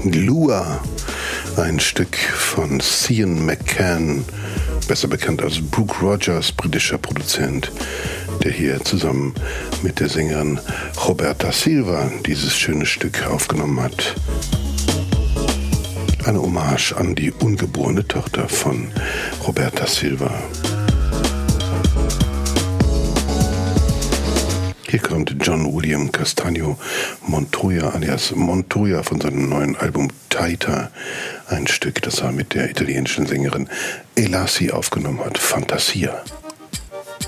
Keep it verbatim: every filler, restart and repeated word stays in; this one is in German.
Lua, ein Stück von Cian McCann, besser bekannt als Brooke Rogers, britischer Produzent, der hier zusammen mit der Sängerin Roberta Silva dieses schöne Stück aufgenommen hat. Eine Hommage an die ungeborene Tochter von Roberta Silva. Hier kommt John William Castaño Montoya alias Montoya von seinem neuen Album Taita. Ein Stück, das er mit der italienischen Sängerin Elasi aufgenommen hat. Fantasia.